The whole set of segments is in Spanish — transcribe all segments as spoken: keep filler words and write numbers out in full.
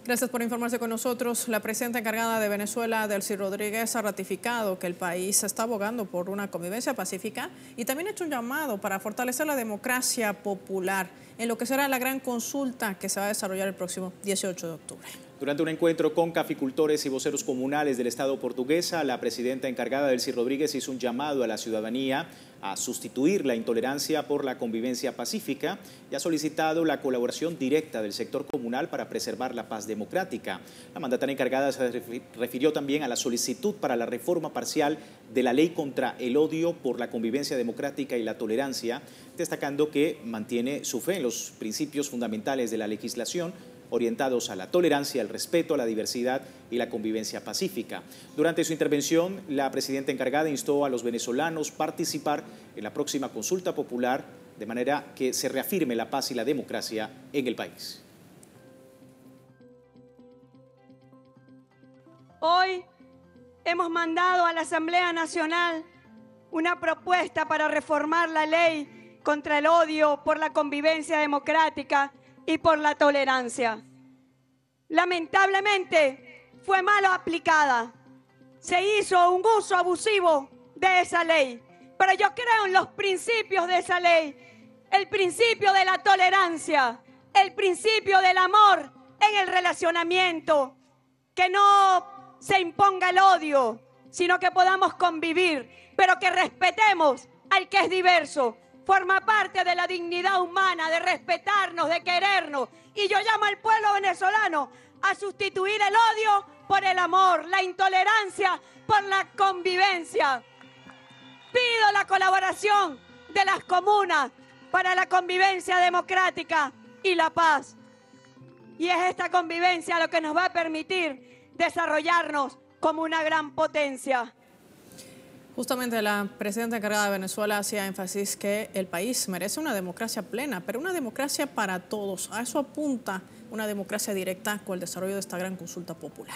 Gracias por informarse con nosotros. La presidenta encargada de Venezuela, Delcy Rodríguez, ha ratificado que el país está abogando por una convivencia pacífica y también ha hecho un llamado para fortalecer la democracia popular en lo que será la gran consulta que se va a desarrollar el próximo dieciocho de octubre. Durante un encuentro con caficultores y voceros comunales del Estado portuguesa, la presidenta encargada, Delcy Rodríguez, hizo un llamado a la ciudadanía a sustituir la intolerancia por la convivencia pacífica y ha solicitado la colaboración directa del sector comunal para preservar la paz democrática. La mandataria encargada se refirió también a la solicitud para la reforma parcial de la ley contra el odio por la convivencia democrática y la tolerancia, destacando que mantiene su fe en los principios fundamentales de la legislación, orientados a la tolerancia, el respeto a la diversidad y la convivencia pacífica. Durante su intervención, la presidenta encargada instó a los venezolanos a participar en la próxima consulta popular de manera que se reafirme la paz y la democracia en el país. Hoy hemos mandado a la Asamblea Nacional una propuesta para reformar la ley contra el odio por la convivencia democrática y por la tolerancia. Lamentablemente fue mal aplicada. Se hizo un uso abusivo de esa ley. Pero yo creo en los principios de esa ley. El principio de la tolerancia, el principio del amor en el relacionamiento. Que no se imponga el odio, sino que podamos convivir, pero que respetemos al que es diverso. Forma parte de la dignidad humana, de respetarnos, de querernos. Y yo llamo al pueblo venezolano a sustituir el odio por el amor, la intolerancia por la convivencia. Pido la colaboración de las comunas para la convivencia democrática y la paz. Y es esta convivencia lo que nos va a permitir desarrollarnos como una gran potencia. Justamente la presidenta encargada de Venezuela hacía énfasis que el país merece una democracia plena, pero una democracia para todos. A eso apunta una democracia directa con el desarrollo de esta gran consulta popular.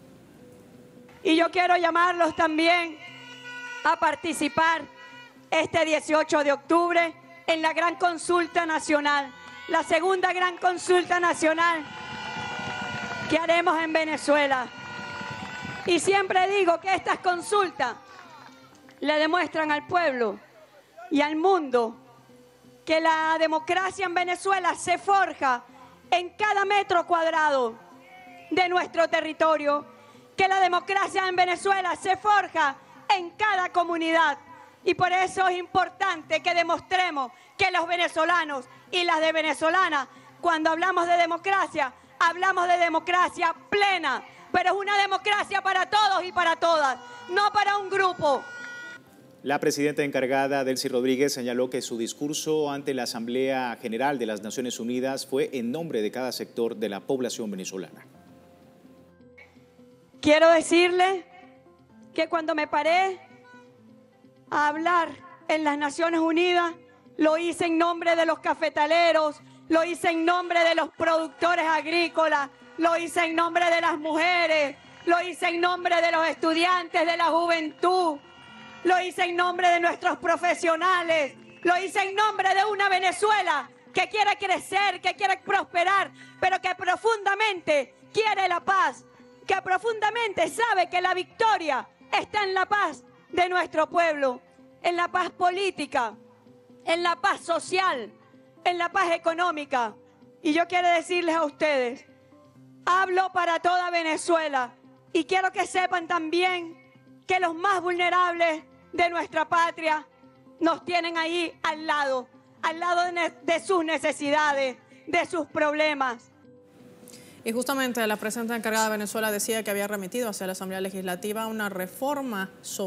Y yo quiero llamarlos también a participar este dieciocho de octubre en la gran consulta nacional, la segunda gran consulta nacional que haremos en Venezuela. Y siempre digo que estas consultas le demuestran al pueblo y al mundo que la democracia en Venezuela se forja en cada metro cuadrado de nuestro territorio, que la democracia en Venezuela se forja en cada comunidad. Y por eso es importante que demostremos que los venezolanos y las de venezolanas, cuando hablamos de democracia, hablamos de democracia plena, pero es una democracia para todos y para todas, no para un grupo. La presidenta encargada, Delcy Rodríguez, señaló que su discurso ante la Asamblea General de las Naciones Unidas fue en nombre de cada sector de la población venezolana. Quiero decirle que cuando me paré a hablar en las Naciones Unidas, lo hice en nombre de los cafetaleros, lo hice en nombre de los productores agrícolas, lo hice en nombre de las mujeres, lo hice en nombre de los estudiantes, de la juventud. Lo hice en nombre de nuestros profesionales, lo hice en nombre de una Venezuela que quiere crecer, que quiere prosperar, pero que profundamente quiere la paz, que profundamente sabe que la victoria está en la paz de nuestro pueblo, en la paz política, en la paz social, en la paz económica. Y yo quiero decirles a ustedes, hablo para toda Venezuela y quiero que sepan también que los más vulnerables de nuestra patria nos tienen ahí al lado, al lado de, de sus necesidades, de sus problemas. Y justamente la presidenta encargada de Venezuela decía que había remitido hacia la Asamblea Legislativa una reforma sobre